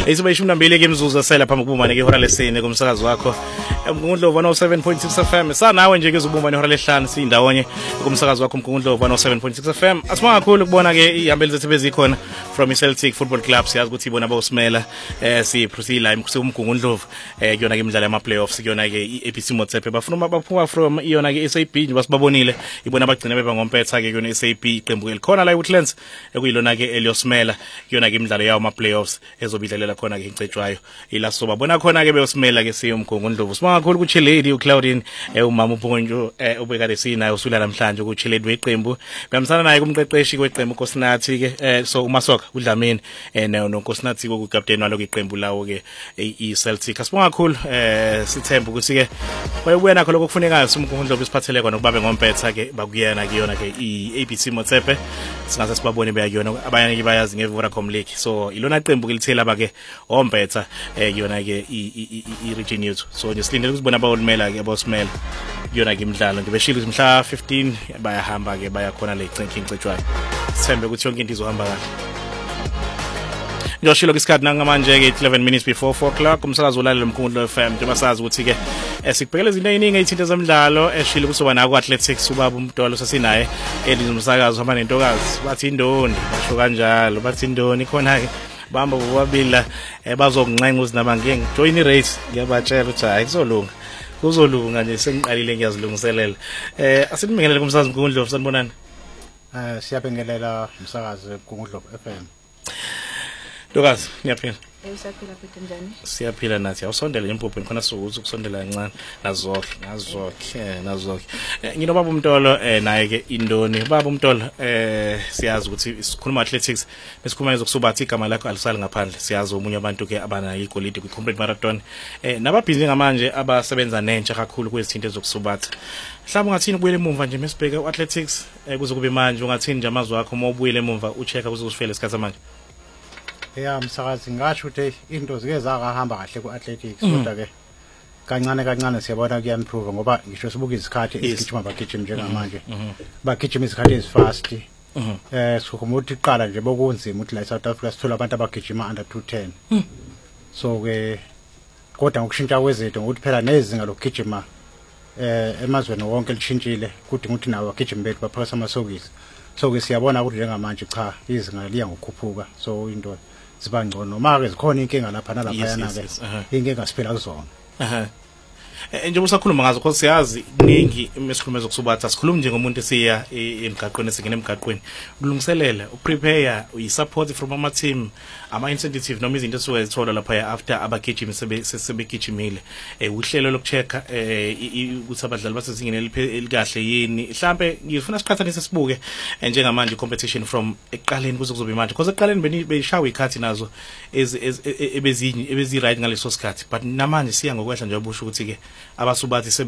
Isibe 12 ke imzuzu esela phambi kubumane ke ihora lesine kumsakazo wakho uMgungundlovu 107.6 FM sanawe nje ke uzubumane ihora lehlanu sindawonye kumsakazo wakho uMgungundlovu 107.6 FM asibonga kakhulu kubona ke ihambeli zethu bezikhona from Celtic Football Club siyazi ukuthi ibona bawusimela siphusila uMgungundlovu kuyona ke imidlalo yama playoffs kuyona ke iAPC Motsepe bafuna baphuma from iyona ke SAB nje basibabonile ibona bagcina beba ngompetha ke kuyona SAB iqembu elikhona la eWoodlands ekuyilona ke eliyosmela kuyona ke imidlalo yawo ama playoffs ezobidlalela khona ke incetshwayo ila soba bona khona ke beyosimela ke siyo uMgungundlovu sibonga kakhulu ku Chiledi uClaudine umama uPhonjo ubekade sinayo usula namhlanje ku Chiledi weqembu bamsana naye kumqeqeshi kweqembu uNkosinathi ke so uMasoka uDlamini noNkosinathi ku captain walo kweqembu lawo ke iCeltic asibonga kakhulu sithemba ukuthi ke bayobuya nakho lokho kufunekayo uMgungundlovu isiphathele kona ukubabe ngompetha ke bakuyena kuyona ke iAPC Motsepe singase sibabone beyakuyona abanye ke bayazi ngeVodacom League so ilona qembu ke lithela ba ke ompetha kuyona ke iRegion yethu so nje silindele ukuzibona abawulimela ke abosimela kuyona ke imidlalo nje beshilo mhla 15 bayahamba ke baya khona le incetshwayo sithembe ukuthi yonke into izohamba kahle njoshilo isikhathi nangamanje ke 11 minutes before 4 o'clock umsakazo ulalela uMgungundlovu FM njengoba sazi ukuthi ke sikubhekela izinto eziningi ezithinta zemidlalo eshilo kusoba naku athletics ubaba uMdolo sasinaye elizomsakazo hamba nentokazi bathi indoni basho kanjalo bathi indoni khona ke bamba bobabila bazokuncenga uzinabangeke ngijoin irace ngiyabatshela ukuthi hayi kuzolunga nje sengiqalile ngiyazilungiselela asinibingelele kumsakazo uMgungundlovu sanibonani siyabingelela umsakazo uMgungundlovu FM Ntokazi niyaphila Usaphila phethe njani siyaphila nathi awusondele empopeni khona sokuthi ukusondela kancane nazoke ngino baba uMtolo naye ke indoni baba uMtolo siyazi ukuthi sikhuluma athletics besikhuluma ezokusubatha igama lakho alisali ngaphandle siyazi omunye abantu ke abana igolide kwi complete marathon nababhizi ngamanje abasebenza nentsha kakhulu kwezithinto ezokusubatha mhlawumbe ungathini kubuyele emuva nje mesibheke uathletics kuze kube manje ungathini nje amazwi akho uma ubuyele emuva uchecka kuze usifele isikhathi manje msakazi ngasho ukuthi into zike zakahamba kahle ku-athletics kodwa ke kancane siyabona kuya-improve ngoba ngisho sibuka izikhathi esigijima bagijima njengamanje bagijima izikhathi ezifast sikhuluma ukuthi iqala nje bokunzima ukuthi la eSouth Africa sithola abantu abagijima under 210 so ke kodwa ngokushintsha kwezinto ngokuthi phela nezinga lokugijima emazweni wonke lishintshile kudinga ukuthi nawo abagijimi bethu baphakasa amasokisi so ke siyabona ukuthi njengamanje cha izinga liya ngokukhuphuka so into ziba ngcono manje zikhona inkinga lapha nalapha yana ke inkinga siphela kuzona njengoba usakhuluma ngazo because siyazi kuningi esikhuluma zokusubatha sikhuluma nje ngomuntu esiya emgaqweni esingene emgaqweni ukulungiselela uprepare uyisupport from ama team ama incentive noma izinto esiwezithola lapha after abagijimi sebegijimile uhlelo lokuchecka ukuthi abadlali basezingene elikahle yini mhlambe ngifuna siqhathanise sibuke njengamanje competition from eqaleni kuze kuzobe manje because eqaleni beshawa ikhathi nazo ebezi right ngaleso sikhathi but namanje siya ngokwehla nje ubusho ukuthi ke abasubathi